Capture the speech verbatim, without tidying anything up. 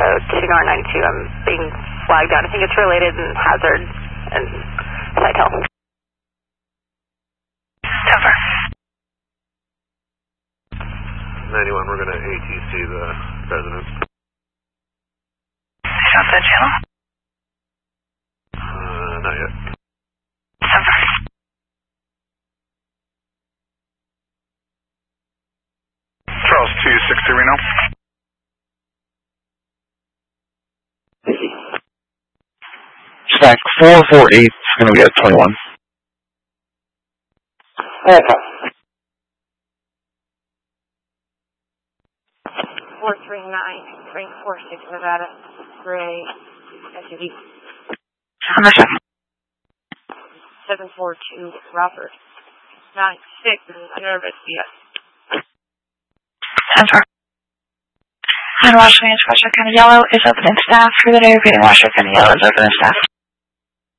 two nine nine two. I'm being flagged down. I think it's related and hazard and Sitel. Over. ninety-one, we're going to A T C the residence. Shot that channel? Uh, not yet. Over. Charles two six two Reno. Stack four four eight is going to be at twenty-one. Okay. four three nine, rank four six Nevada, gray S U V. Understood. seven four two Robert, nine six, nervous, yes. Over. And Washington, Washington County Yellow is open in staff. For the day, repeating Washington County Yellow is open in staff.